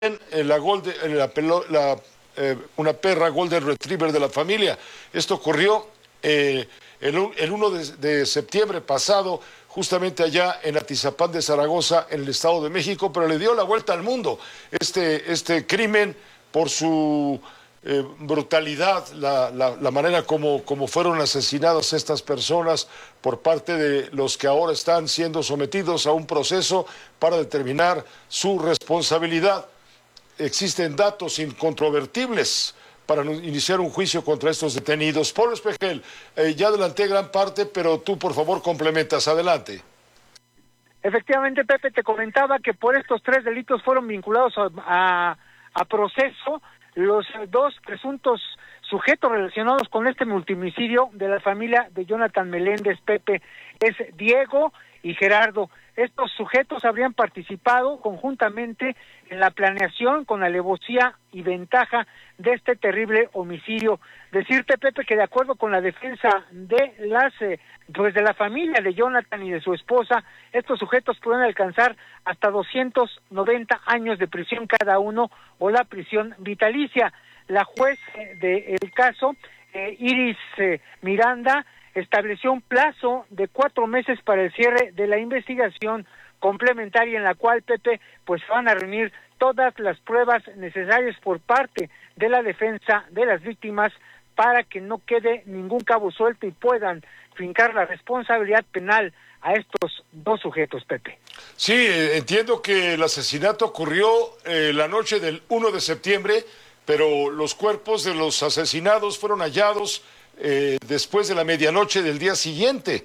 una perra Golden Retriever de la familia. Esto ocurrió el 1 de septiembre pasado, justamente allá en Atizapán de Zaragoza, en el Estado de México, pero le dio la vuelta al mundo este crimen por su brutalidad, la manera como fueron asesinadas estas personas por parte de los que ahora están siendo sometidos a un proceso para determinar su responsabilidad. Existen datos incontrovertibles para iniciar un juicio contra estos detenidos. Pablo Espejel, ya adelanté gran parte, pero tú por favor complementas. Adelante. Efectivamente, Pepe, te comentaba que por estos 3 delitos fueron vinculados a proceso los 2 presuntos sujetos relacionados con este multihomicidio de la familia de Jonathan Meléndez, Pepe. Es Diego y Gerardo. Estos sujetos habrían participado conjuntamente en la planeación con alevosía y ventaja de este terrible homicidio. Decirte, Pepe, que de acuerdo con la defensa de de la familia de Jonathan y de su esposa, estos sujetos pueden alcanzar hasta 290 años de prisión cada uno o la prisión vitalicia. La juez del caso, Iris Miranda, estableció un plazo de 4 meses para el cierre de la investigación complementaria en la cual, Pepe, pues van a reunir todas las pruebas necesarias por parte de la defensa de las víctimas para que no quede ningún cabo suelto y puedan fincar la responsabilidad penal a estos 2 sujetos, Pepe. Sí, entiendo que el asesinato ocurrió la noche del 1 de septiembre, pero los cuerpos de los asesinados fueron hallados después de la medianoche del día siguiente.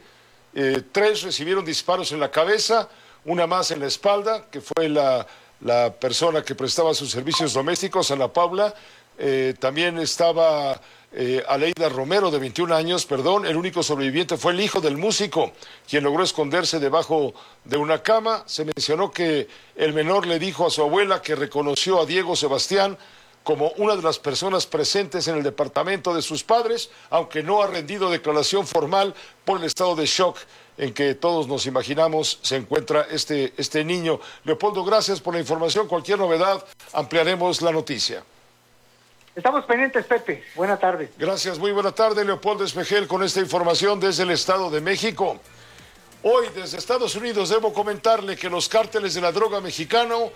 3 recibieron disparos en la cabeza, una más en la espalda, que fue la persona que prestaba sus servicios domésticos, Ana Paula. También estaba Aleida Romero, de 21 años, el único sobreviviente fue el hijo del músico, quien logró esconderse debajo de una cama. Se mencionó que el menor le dijo a su abuela que reconoció a Diego Sebastián como una de las personas presentes en el departamento de sus padres, aunque no ha rendido declaración formal por el estado de shock en que todos nos imaginamos se encuentra este niño. Leopoldo, gracias por la información. Cualquier novedad, ampliaremos la noticia. Estamos pendientes, Pepe. Buena tarde. Gracias, muy buena tarde, Leopoldo Espejel, con esta información desde el Estado de México. Hoy, desde Estados Unidos, debo comentarle que los cárteles de la droga mexicanos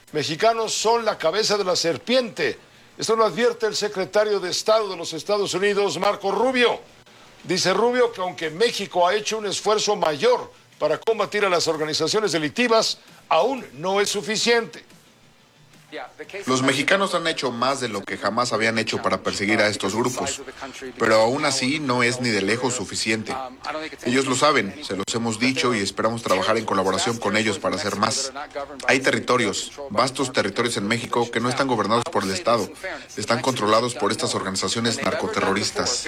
son la cabeza de la serpiente. Esto lo advierte el secretario de Estado de los Estados Unidos, Marco Rubio. Dice Rubio que aunque México ha hecho un esfuerzo mayor para combatir a las organizaciones delictivas, aún no es suficiente. Los mexicanos han hecho más de lo que jamás habían hecho para perseguir a estos grupos, pero aún así no es ni de lejos suficiente. Ellos lo saben, se los hemos dicho y esperamos trabajar en colaboración con ellos para hacer más. Hay territorios, vastos territorios en México que no están gobernados por el Estado, están controlados por estas organizaciones narcoterroristas.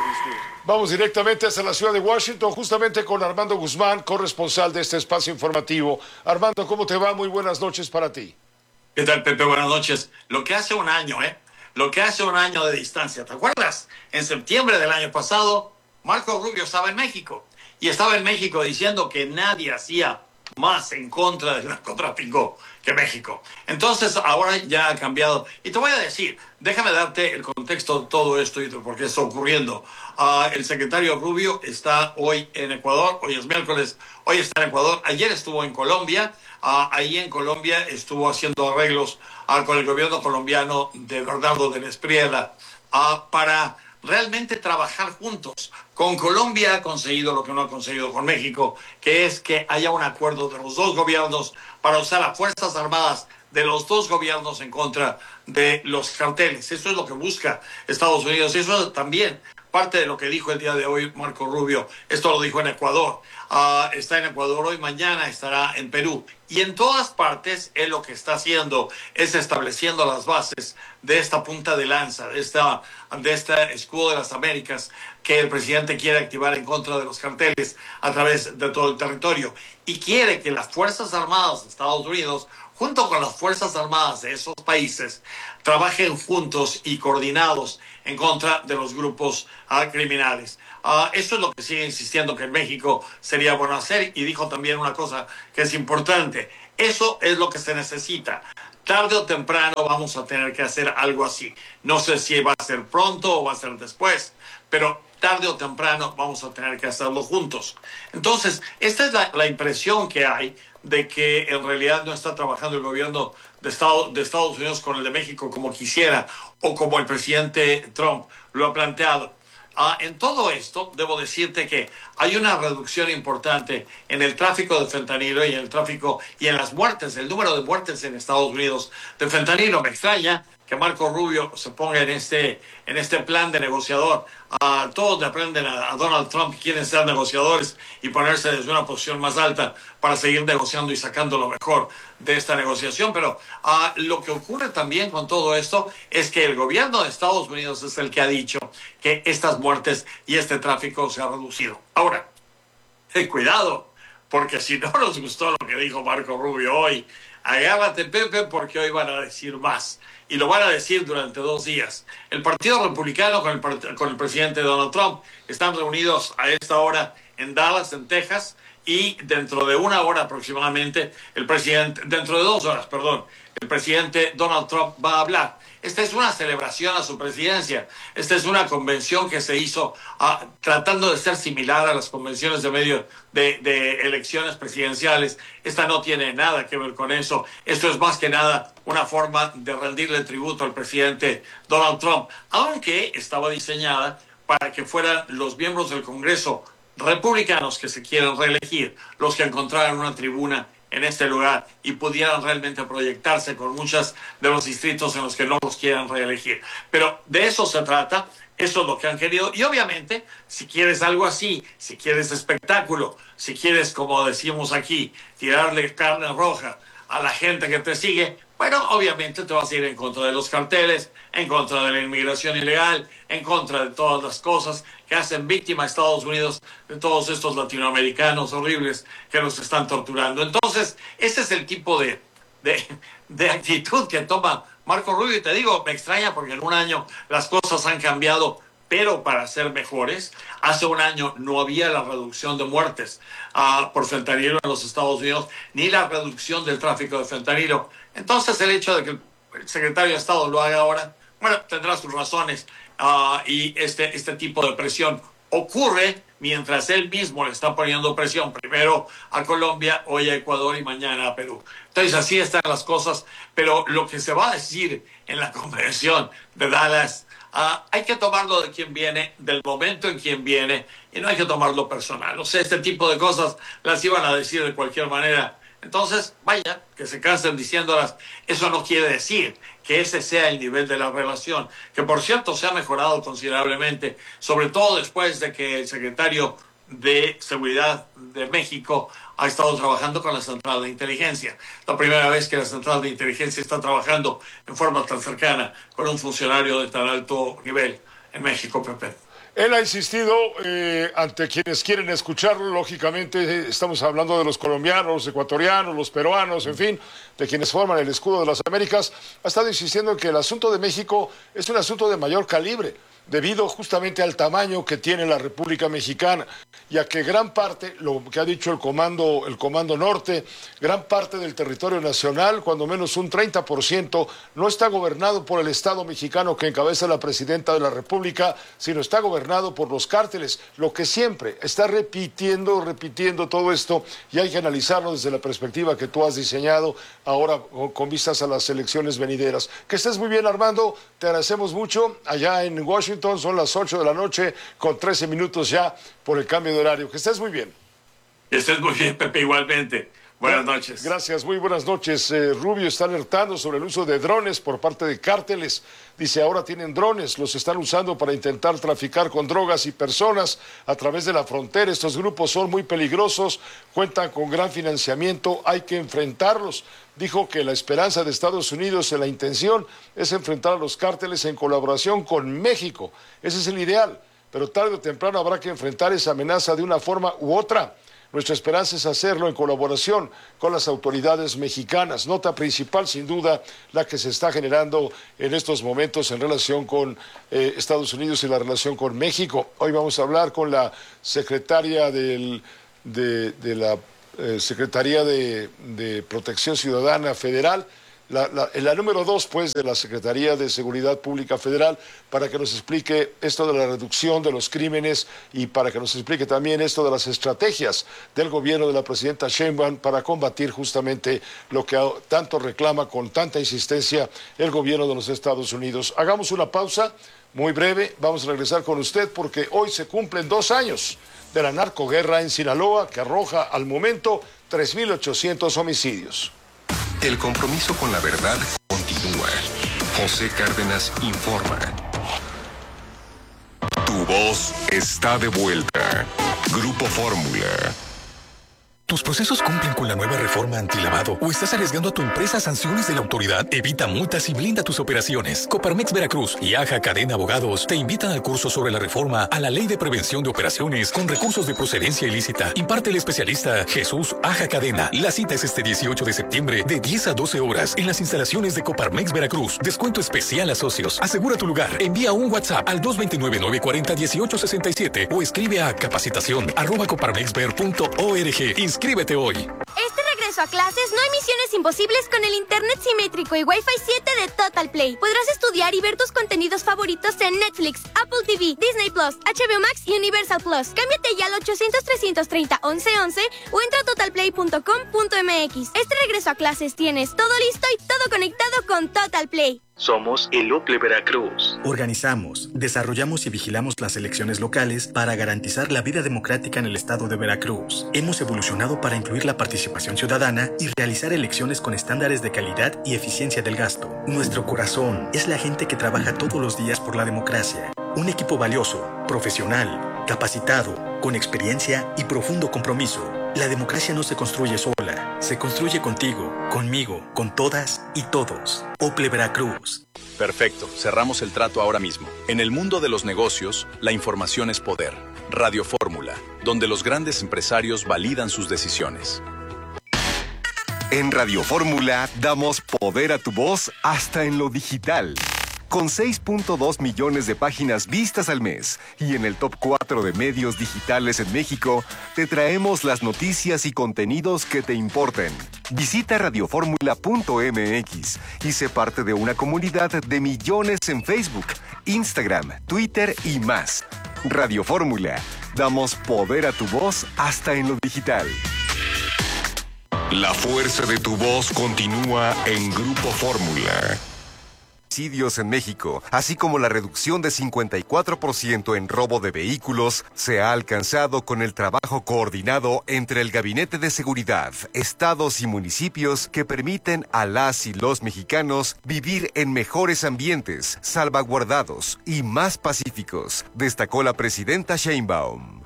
Vamos directamente hacia la ciudad de Washington, justamente con Armando Guzmán, corresponsal de este espacio informativo. Armando, ¿cómo te va? Muy buenas noches para ti. ¿Qué tal, Pepe? Buenas noches. Lo que hace un año, Lo que hace un año de distancia. ¿Te acuerdas? En septiembre del año pasado, Marco Rubio estaba en México. Y estaba en México diciendo que nadie hacía más en contra del narcotráfico que México. Entonces, ahora ya ha cambiado. Y te voy a decir, déjame darte el contexto de todo esto y de por qué está ocurriendo. El secretario Rubio está hoy en Ecuador. Hoy es miércoles. Hoy está en Ecuador. Ayer estuvo en Colombia. Ahí en Colombia estuvo haciendo arreglos con el gobierno colombiano de Bernardo de Espriella para realmente trabajar juntos. Con Colombia ha conseguido lo que no ha conseguido con México, que es que haya un acuerdo de los 2 gobiernos para usar a Fuerzas Armadas de los 2 gobiernos en contra de los carteles. Eso es lo que busca Estados Unidos. Eso es también parte de lo que dijo el día de hoy Marco Rubio. Esto lo dijo en Ecuador. Está en Ecuador hoy, mañana estará en Perú. Y en todas partes, él lo que está haciendo es estableciendo las bases de esta punta de lanza, de este escudo de las Américas que el presidente quiere activar en contra de los carteles a través de todo el territorio. Y quiere que las Fuerzas Armadas de Estados Unidos, junto con las Fuerzas Armadas de esos países, trabajen juntos y coordinados en contra de los grupos criminales. Esto es lo que sigue insistiendo que en México sería bueno hacer, y dijo también una cosa que es importante. Eso es lo que se necesita. Tarde o temprano vamos a tener que hacer algo así. No sé si va a ser pronto o va a ser después, pero tarde o temprano vamos a tener que hacerlo juntos. Entonces, esta es la impresión que hay de que en realidad no está trabajando el gobierno de Estados Unidos con el de México como quisiera o como el presidente Trump lo ha planteado. En todo esto, debo decirte que hay una reducción importante en el tráfico de fentanilo y en el tráfico y en las muertes, el número de muertes en Estados Unidos de fentanilo. Me extraña que Marco Rubio se ponga en este plan de negociador. Todos le aprenden a Donald Trump que quieren ser negociadores y ponerse desde una posición más alta para seguir negociando y sacando lo mejor de esta negociación. Pero lo que ocurre también con todo esto es que el gobierno de Estados Unidos es el que ha dicho que estas muertes y este tráfico se ha reducido. Ahora, cuidado, porque si no nos gustó lo que dijo Marco Rubio hoy, agárrate, Pepe, porque hoy van a decir más. Y lo van a decir durante 2 días. El Partido Republicano con el presidente Donald Trump están reunidos a esta hora en Dallas, en Texas, y dentro de 1 hora aproximadamente, dentro de 2 horas, el presidente Donald Trump va a hablar. Esta es una celebración a su presidencia. Esta es una convención que se hizo tratando de ser similar a las convenciones de elecciones presidenciales. Esta no tiene nada que ver con eso. Esto es más que nada una forma de rendirle tributo al presidente Donald Trump, aunque estaba diseñada para que fueran los miembros del Congreso republicanos que se quieren reelegir los que encontraran una tribuna en este lugar y pudieran realmente proyectarse con muchos de los distritos en los que no los quieran reelegir. Pero de eso se trata, eso es lo que han querido. Y obviamente, si quieres algo así, si quieres espectáculo, si quieres, como decimos aquí, tirarle carne roja a la gente que te sigue, bueno, obviamente te vas a ir en contra de los carteles, en contra de la inmigración ilegal, en contra de todas las cosas que hacen víctima a Estados Unidos de todos estos latinoamericanos horribles que nos están torturando. Entonces, ese es el tipo de actitud que toma Marco Rubio. Y te digo, me extraña porque en 1 año las cosas han cambiado, pero para ser mejores. Hace 1 año no había la reducción de muertes por fentanilo en los Estados Unidos, ni la reducción del tráfico de fentanilo. Entonces, el hecho de que el secretario de Estado lo haga ahora, bueno, tendrá sus razones. Y este tipo de presión ocurre mientras él mismo le está poniendo presión primero a Colombia, hoy a Ecuador y mañana a Perú. Entonces, así están las cosas. Pero lo que se va a decir en la convención de Dallas, hay que tomarlo de quien viene, del momento en quien viene, y no hay que tomarlo personal. O sea, este tipo de cosas las iban a decir de cualquier manera. Entonces, vaya, que se cansen diciéndolas. Eso no quiere decir que ese sea el nivel de la relación, que por cierto se ha mejorado considerablemente, sobre todo después de que el secretario de Seguridad de México ha estado trabajando con la Central de Inteligencia. La primera vez que la Central de Inteligencia está trabajando en forma tan cercana con un funcionario de tan alto nivel en México, Pepe. Él ha insistido ante quienes quieren escucharlo, lógicamente estamos hablando de los colombianos, los ecuatorianos, los peruanos, en fin, de quienes forman el escudo de las Américas, ha estado insistiendo en que el asunto de México es un asunto de mayor calibre, debido justamente al tamaño que tiene la República Mexicana y a que gran parte, lo que ha dicho el Comando Norte, gran parte del territorio nacional, cuando menos un 30%, no está gobernado por el Estado mexicano que encabeza la presidenta de la República, sino está gobernado por los cárteles, lo que siempre está repitiendo todo esto, y hay que analizarlo desde la perspectiva que tú has diseñado ahora con vistas a las elecciones venideras. Que estés muy bien, Armando, te agradecemos mucho. Allá en Washington son las 8 de la noche con 13 minutos ya por el cambio de horario. Que estés muy bien. Que estés muy bien, Pepe, igualmente. Buenas noches. Gracias, muy buenas noches. Rubio está alertando sobre el uso de drones por parte de cárteles. Dice, ahora tienen drones, los están usando para intentar traficar con drogas y personas a través de la frontera. Estos grupos son muy peligrosos, cuentan con gran financiamiento, hay que enfrentarlos. Dijo que la esperanza de Estados Unidos, la intención, es enfrentar a los cárteles en colaboración con México. Ese es el ideal, pero tarde o temprano habrá que enfrentar esa amenaza de una forma u otra. Nuestra esperanza es hacerlo en colaboración con las autoridades mexicanas. Nota principal, sin duda, la que se está generando en estos momentos en relación con Estados Unidos y la relación con México. Hoy vamos a hablar con la secretaria de la Secretaría de Protección Ciudadana Federal, la número 2, pues, de la Secretaría de Seguridad Pública Federal, para que nos explique esto de la reducción de los crímenes y para que nos explique también esto de las estrategias del gobierno de la presidenta Sheinbaum para combatir justamente lo que tanto reclama con tanta insistencia el gobierno de los Estados Unidos. Hagamos una pausa muy breve, vamos a regresar con usted porque hoy se cumplen 2 años de la narcoguerra en Sinaloa, que arroja al momento 3.800 homicidios. El compromiso con la verdad continúa. José Cárdenas informa. Tu voz está de vuelta. Grupo Fórmula. ¿Tus procesos cumplen con la nueva reforma antilavado o estás arriesgando a tu empresa sanciones de la autoridad? Evita multas y blinda tus operaciones. Coparmex Veracruz y AJA Cadena Abogados te invitan al curso sobre la reforma a la Ley de Prevención de Operaciones con recursos de procedencia ilícita. Imparte el especialista Jesús Aja Cadena. La cita es este 18 de septiembre de 10 a 12 horas en las instalaciones de Coparmex Veracruz. Descuento especial a socios. Asegura tu lugar. Envía un WhatsApp al 229-940-1867 o escribe a capacitación@coparmexver.org. Inscríbete hoy. Este regreso a clases no hay misiones imposibles con el internet simétrico y Wi-Fi 7 de Total Play. Podrás estudiar y ver tus contenidos favoritos en Netflix, Apple TV, Disney Plus, HBO Max y Universal Plus. Cámbiate ya al 800-330-1111 o entra a totalplay.com.mx. Este regreso a clases tienes todo listo y todo conectado con Total Play. Somos el UPLE Veracruz. Organizamos, desarrollamos y vigilamos las elecciones locales para garantizar la vida democrática en el estado de Veracruz. Hemos evolucionado para incluir la participación ciudadana y realizar elecciones con estándares de calidad y eficiencia del gasto. Nuestro corazón es la gente que trabaja todos los días por la democracia. Un equipo valioso, profesional, capacitado, con experiencia y profundo compromiso. La democracia no se construye sola, se construye contigo, conmigo, con todas y todos. OPLE Veracruz. Perfecto, cerramos el trato ahora mismo. En el mundo de los negocios, la información es poder. Radio Fórmula, donde los grandes empresarios validan sus decisiones. En Radio Fórmula damos poder a tu voz hasta en lo digital. Con 6.2 millones de páginas vistas al mes y en el top 4 de medios digitales en México, te traemos las noticias y contenidos que te importen. Visita radioformula.mx y sé parte de una comunidad de millones en Facebook, Instagram, Twitter y más. Radio Fórmula, damos poder a tu voz hasta en lo digital. La fuerza de tu voz continúa en Grupo Fórmula. Homicidios en México, así como la reducción de 54% en robo de vehículos, se ha alcanzado con el trabajo coordinado entre el Gabinete de Seguridad, estados y municipios que permiten a las y los mexicanos vivir en mejores ambientes, salvaguardados y más pacíficos, destacó la presidenta Sheinbaum.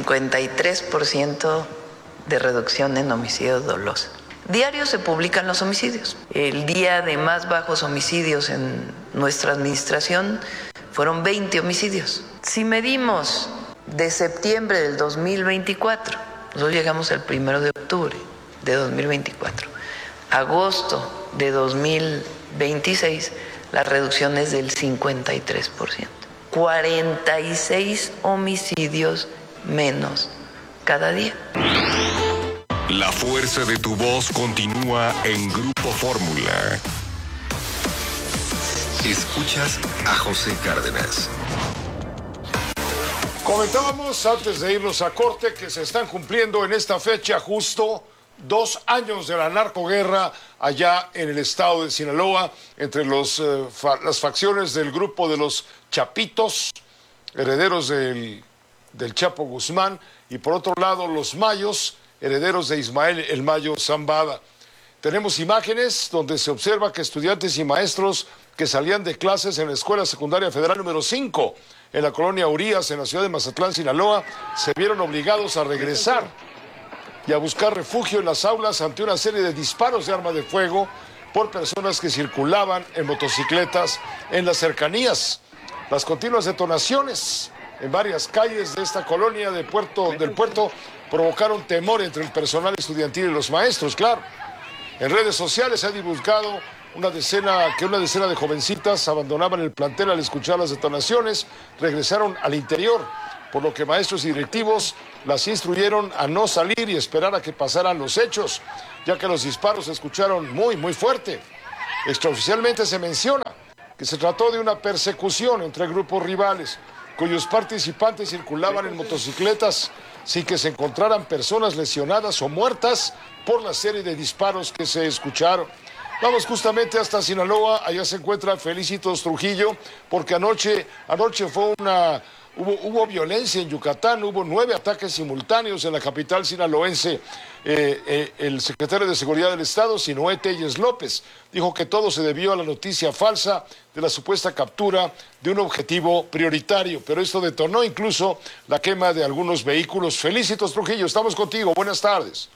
53% de reducción en homicidios dolosos. Diario se publican los homicidios. El día de más bajos homicidios en nuestra administración fueron 20 homicidios. Si medimos de septiembre del 2024, nosotros llegamos el 1 de octubre de 2024, agosto de 2026, la reducción es del 53%. 46 homicidios menos cada día. La fuerza de tu voz continúa en Grupo Fórmula. Escuchas a José Cárdenas. Comentábamos antes de irnos a corte que se están cumpliendo en esta fecha justo 2 años de la narcoguerra allá en el estado de Sinaloa entre las facciones del grupo de los Chapitos, herederos del Chapo Guzmán, y por otro lado los Mayos, herederos de Ismael El Mayo Zambada. Tenemos imágenes donde se observa que estudiantes y maestros que salían de clases en la Escuela Secundaria Federal número 5 en la colonia Urias, en la ciudad de Mazatlán, Sinaloa, se vieron obligados a regresar y a buscar refugio en las aulas ante una serie de disparos de arma de fuego por personas que circulaban en motocicletas en las cercanías. Las continuas detonaciones en varias calles de esta colonia del puerto provocaron temor entre el personal estudiantil y los maestros, claro. En redes sociales se ha divulgado que una decena de jovencitas abandonaban el plantel al escuchar las detonaciones, regresaron al interior, por lo que maestros y directivos las instruyeron a no salir y esperar a que pasaran los hechos, ya que los disparos se escucharon muy, muy fuerte. Extraoficialmente se menciona que se trató de una persecución entre grupos rivales, cuyos participantes circulaban en motocicletas sin que se encontraran personas lesionadas o muertas por la serie de disparos que se escucharon. Vamos justamente hasta Sinaloa, allá se encuentra Felicitos Trujillo, porque anoche fue hubo violencia en Yucatán, hubo 9 ataques simultáneos en la capital sinaloense. El secretario de Seguridad del Estado, Sinoé Telles López, dijo que todo se debió a la noticia falsa de la supuesta captura de un objetivo prioritario, pero esto detonó incluso la quema de algunos vehículos. Felicitos Trujillo, estamos contigo, buenas tardes.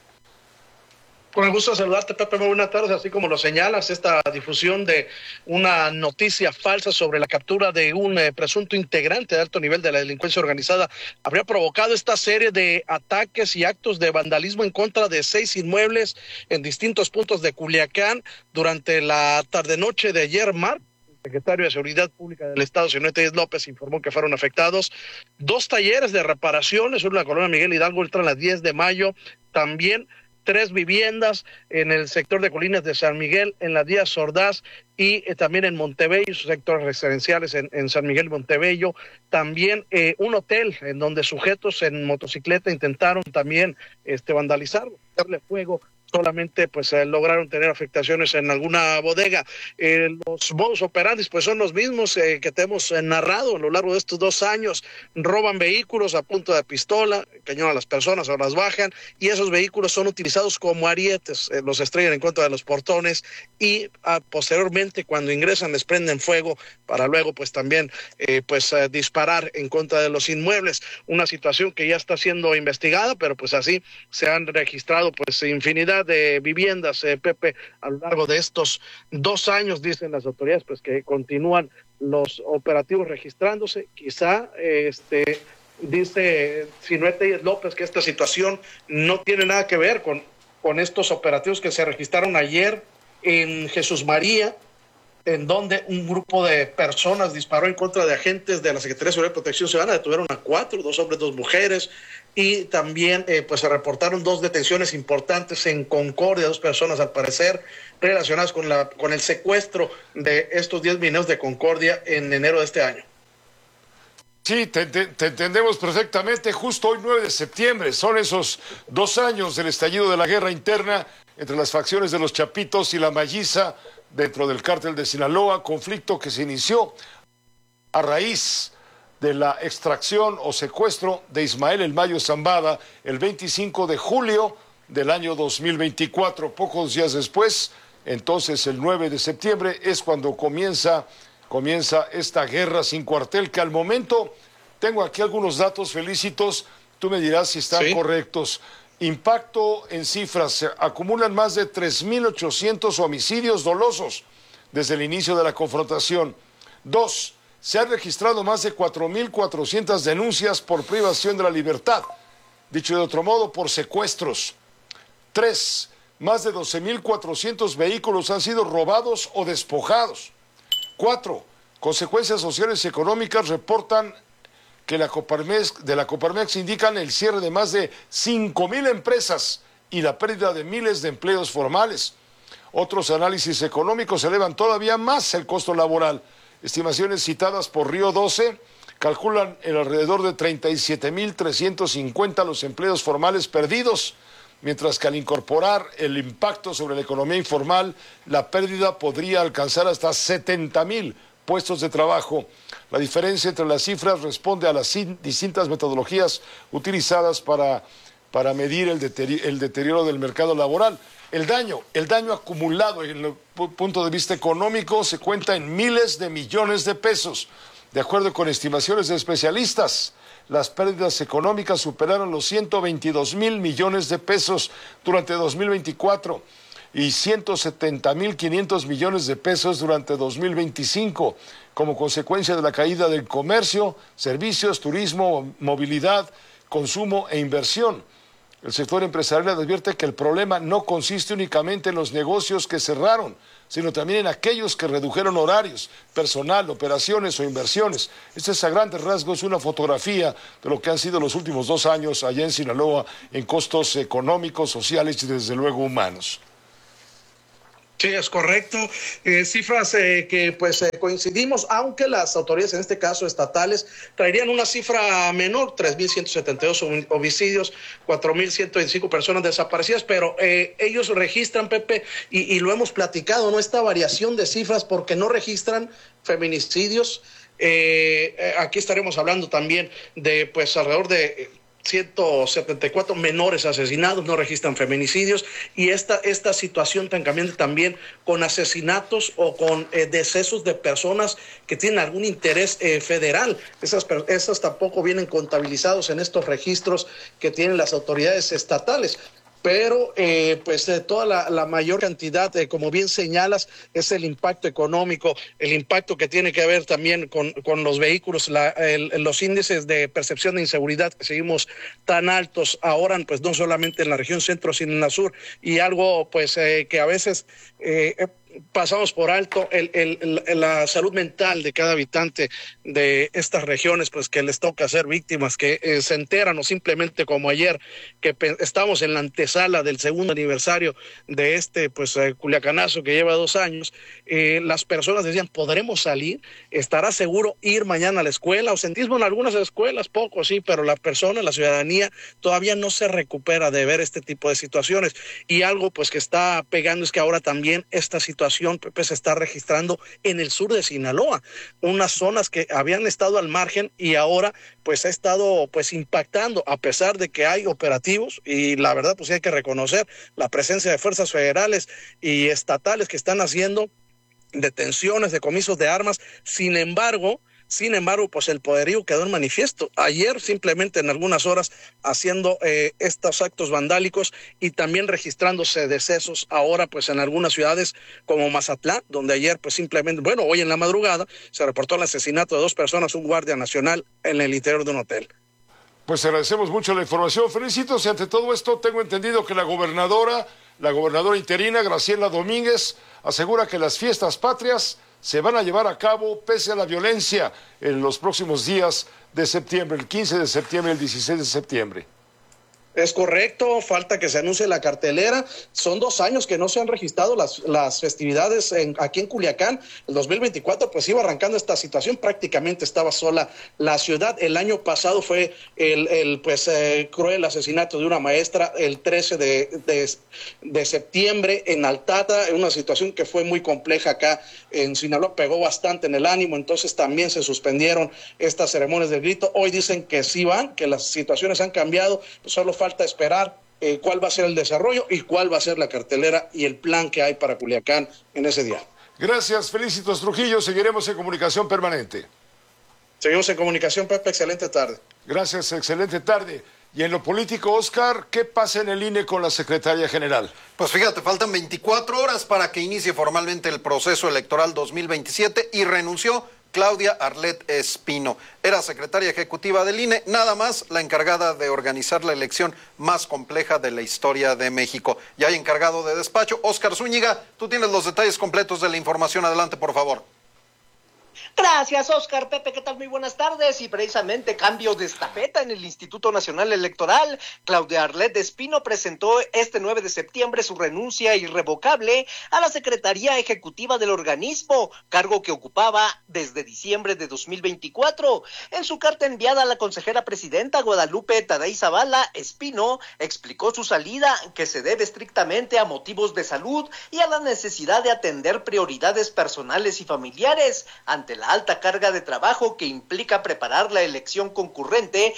Con el gusto de saludarte, Pepe, muy buenas tardes. Así como lo señalas, esta difusión de una noticia falsa sobre la captura de un presunto integrante de alto nivel de la delincuencia organizada habría provocado esta serie de ataques y actos de vandalismo en contra de 6 inmuebles en distintos puntos de Culiacán durante la tarde-noche de ayer, martes. El secretario de Seguridad Pública del Estado, Sinoé Telles López, informó que fueron afectados 2 talleres de reparaciones, uno en la colonia Miguel Hidalgo, otra en la 10 de mayo, también 3 viviendas en el sector de Colinas de San Miguel, en la Díaz Ordaz y también en Montebello, sus sectores residenciales en San Miguel y Montebello. También un hotel en donde sujetos en motocicleta intentaron también vandalizarlo, darle fuego. Solamente pues lograron tener afectaciones en alguna bodega. Los modus operandi pues son los mismos que te hemos narrado a lo largo de estos 2 años. Roban vehículos a punta de pistola, cañón a las personas o las bajan, y esos vehículos son utilizados como arietes, los estrellan en contra de los portones y posteriormente cuando ingresan les prenden fuego para luego pues también disparar en contra de los inmuebles. Una situación que ya está siendo investigada, pero pues así se han registrado pues infinidad de viviendas, Pepe, a lo largo de estos 2 años, dicen las autoridades, pues que continúan los operativos registrándose. Quizá, dice Sinoé Telles López, que esta situación no tiene nada que ver con estos operativos que se registraron ayer en Jesús María, en donde un grupo de personas disparó en contra de agentes de la Secretaría de Seguridad y Protección Ciudadana, detuvieron a 4, 2 hombres, 2 mujeres, y también se reportaron 2 detenciones importantes en Concordia, 2 personas al parecer relacionadas con el secuestro de estos 10 mineros de Concordia en enero de este año. Sí, te entendemos perfectamente. Justo hoy, 9 de septiembre, son esos 2 años del estallido de la guerra interna entre las facciones de los Chapitos y la Malliza dentro del cártel de Sinaloa, conflicto que se inició a raíz de la extracción o secuestro de Ismael El Mayo Zambada el 25 de julio del año 2024. Pocos días después, entonces el 9 de septiembre, es cuando comienza esta guerra sin cuartel, que al momento, tengo aquí algunos datos, Felicitos, tú me dirás si están correctos. Impacto en cifras, se acumulan más de 3.800 homicidios dolosos desde el inicio de la confrontación. 2, se han registrado más de 4.400 denuncias por privación de la libertad, dicho de otro modo, por secuestros. 3, más de 12.400 vehículos han sido robados o despojados. 4, consecuencias sociales y económicas reportan que de la Coparmex indican el cierre de más de 5.000 empresas y la pérdida de miles de empleos formales. Otros análisis económicos elevan todavía más el costo laboral. Estimaciones citadas por Río 12 calculan en alrededor de 37.350 los empleos formales perdidos, mientras que al incorporar el impacto sobre la economía informal, la pérdida podría alcanzar hasta 70.000 puestos de trabajo. La diferencia entre las cifras responde a las distintas metodologías utilizadas para medir el deterioro del mercado laboral. El daño acumulado en el punto de vista económico se cuenta en miles de millones de pesos. De acuerdo con estimaciones de especialistas, las pérdidas económicas superaron los 122.000 millones de pesos durante 2024 y 170.500 millones de pesos durante 2025, como consecuencia de la caída del comercio, servicios, turismo, movilidad, consumo e inversión. El sector empresarial advierte que el problema no consiste únicamente en los negocios que cerraron, sino también en aquellos que redujeron horarios, personal, operaciones o inversiones. Esta es a grandes rasgos una fotografía de lo que han sido los últimos 2 años allá en Sinaloa en costos económicos, sociales y desde luego humanos. Sí, es correcto. Cifras que pues coincidimos, aunque las autoridades, en este caso estatales, traerían una cifra menor, 3.172 homicidios, 4.125 personas desaparecidas, pero ellos registran, Pepe, y lo hemos platicado, ¿no? Esta variación de cifras porque no registran feminicidios. Aquí estaremos hablando también de pues alrededor de 174 menores asesinados, no registran feminicidios, y esta situación tan cambiante también con asesinatos o con decesos de personas que tienen algún interés federal. Esas tampoco vienen contabilizados en estos registros que tienen las autoridades estatales. Pero toda la mayor cantidad, como bien señalas, es el impacto económico, el impacto que tiene que ver también con los vehículos, los índices de percepción de inseguridad que seguimos tan altos ahora, pues no solamente en la región centro, sino en la sur, y algo pues que a veces pasamos por alto, la salud mental de cada habitante de estas regiones, pues que les toca ser víctimas, que se enteran, o simplemente como ayer, que estamos en la antesala del segundo aniversario de este culiacanazo que lleva 2 años. Las personas decían, ¿podremos salir? ¿Estará seguro ir mañana a la escuela? Ausentismo en algunas escuelas, poco sí, pero la ciudadanía todavía no se recupera de ver este tipo de situaciones, y algo pues que está pegando es que ahora también esta situación, Pepe, se está registrando en el sur de Sinaloa, unas zonas que habían estado al margen y ahora pues ha estado pues impactando, a pesar de que hay operativos, y la verdad pues hay que reconocer la presencia de fuerzas federales y estatales que están haciendo detenciones, decomisos de armas. Sin embargo, pues el poderío quedó en manifiesto. Ayer, simplemente en algunas horas, haciendo estos actos vandálicos y también registrándose decesos ahora, pues en algunas ciudades como Mazatlán, donde ayer, pues simplemente, hoy en la madrugada, se reportó el asesinato de 2 personas, un guardia nacional, en el interior de un hotel. Pues agradecemos mucho la información. Felicitos, y ante todo esto, tengo entendido que la gobernadora interina, Graciela Domínguez, asegura que las fiestas patrias se van a llevar a cabo pese a la violencia en los próximos días de septiembre, el 15 de septiembre y el 16 de septiembre. Es correcto, falta que se anuncie la cartelera. Son 2 años que no se han registrado las festividades aquí en Culiacán. El 2024 pues iba arrancando esta situación, prácticamente estaba sola la ciudad. El año pasado fue el cruel asesinato de una maestra el 13 de septiembre en Altata, en una situación que fue muy compleja acá en Sinaloa, pegó bastante en el ánimo, entonces también se suspendieron estas ceremonias del grito. Hoy dicen que sí van, que las situaciones han cambiado, pues solo falta esperar cuál va a ser el desarrollo y cuál va a ser la cartelera y el plan que hay para Culiacán en ese día. Gracias, Felicitos Trujillo. Seguiremos en comunicación permanente. Seguimos en comunicación, Pepe. Excelente tarde. Gracias, excelente tarde. Y en lo político, Oscar, ¿qué pasa en el INE con la secretaria general? Pues fíjate, faltan 24 horas para que inicie formalmente el proceso electoral 2027 y renunció Claudia Arlet Espino. Era secretaria ejecutiva del INE, nada más la encargada de organizar la elección más compleja de la historia de México. Ya hay encargado de despacho, Óscar Zúñiga. Tú tienes los detalles completos de la información. Adelante, por favor. Gracias, Oscar. Pepe, ¿qué tal? Muy buenas tardes. Y precisamente cambio de estafeta en el Instituto Nacional Electoral. Claudia Arlet Espino presentó este 9 de septiembre su renuncia irrevocable a la Secretaría Ejecutiva del organismo, cargo que ocupaba desde diciembre de 2024. En su carta enviada a la consejera presidenta Guadalupe Tadei Zavala, Espino explicó su salida, que se debe estrictamente a motivos de salud y a la necesidad de atender prioridades personales y familiares ante la alta carga de trabajo que implica preparar la elección concurrente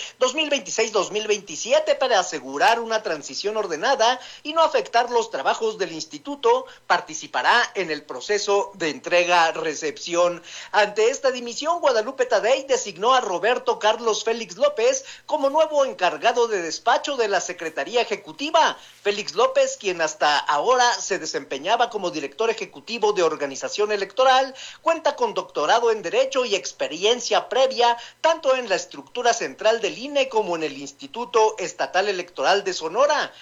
2026-2027 para asegurar una transición ordenada y no afectar los trabajos del instituto. Participará en el proceso de entrega-recepción. Ante esta dimisión, Guadalupe Tadei designó a Roberto Carlos Félix López como nuevo encargado de despacho de la Secretaría Ejecutiva. Félix López, quien hasta ahora se desempeñaba como director ejecutivo de organización electoral, cuenta con doctorado en Derecho y experiencia previa tanto en la estructura central del INE como en el Instituto Estatal Electoral de Sonora.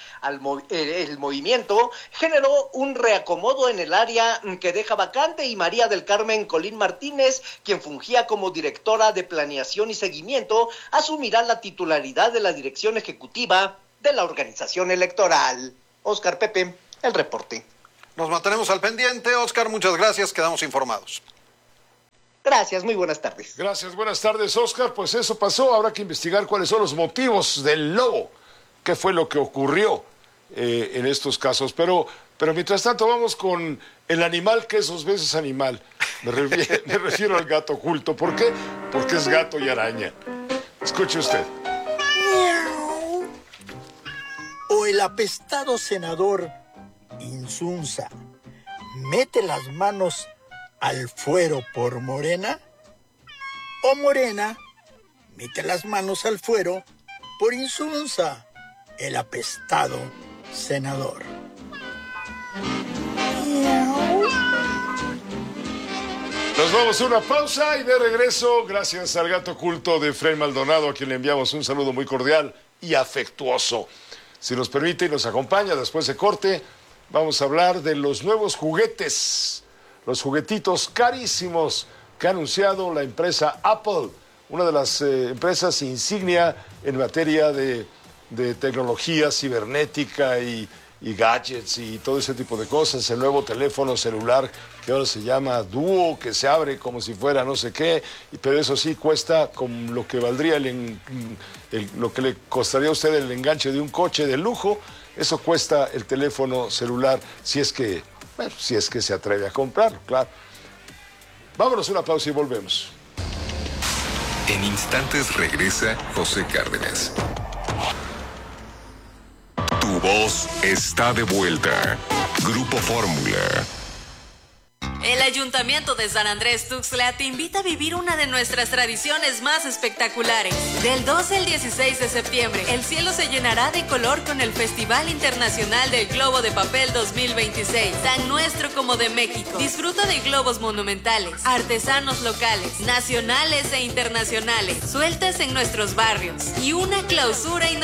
El movimiento generó un reacomodo en el área que deja vacante y María del Carmen Colín Martínez, quien fungía como directora de Planeación y Seguimiento, asumirá la titularidad de la dirección ejecutiva de la organización electoral. Óscar, Pepe, el reporte. Nos mantenemos al pendiente. Oscar, muchas gracias, quedamos informados. Gracias, muy buenas tardes. Gracias, buenas tardes, Oscar. Pues eso pasó, habrá que investigar cuáles son los motivos del lobo, qué fue lo que ocurrió en estos casos. Pero mientras tanto vamos con el animal que es 2 veces animal. Me refiero al gato oculto. ¿Por qué? Porque es gato y araña. Escuche usted. O el apestado senador Insunza mete las manos al fuero por Morena, o Morena mete las manos al fuero por Insunza, el apestado senador. Nos vamos a una pausa y de regreso, gracias al gato oculto de Efraín Maldonado, a quien le enviamos un saludo muy cordial y afectuoso. Si nos permite y nos acompaña después de corte, vamos a hablar de los nuevos juguetes, los juguetitos carísimos que ha anunciado la empresa Apple, una de las empresas insignia en materia de tecnología cibernética y gadgets y todo ese tipo de cosas. El nuevo teléfono celular que ahora se llama Duo, que se abre como si fuera no sé qué, pero eso sí cuesta como lo que valdría lo que le costaría a usted el enganche de un coche de lujo. Eso cuesta el teléfono celular si es que se atreve a comprarlo, claro. Vámonos a una pausa y volvemos. En instantes regresa José Cárdenas. Tu voz está de vuelta. Grupo Fórmula. El Ayuntamiento de San Andrés Tuxtla te invita a vivir una de nuestras tradiciones más espectaculares. Del 12 al 16 de septiembre, el cielo se llenará de color con el Festival Internacional del Globo de Papel 2026, tan nuestro como de México. Disfruta de globos monumentales, artesanos locales, nacionales e internacionales, sueltas en nuestros barrios y una clausura